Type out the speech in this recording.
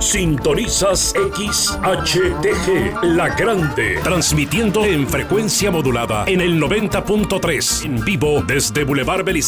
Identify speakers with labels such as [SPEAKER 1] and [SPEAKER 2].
[SPEAKER 1] Sintonizas XHTG, La Grande, transmitiendo en frecuencia modulada en el 90.3, en vivo desde Boulevard Belisario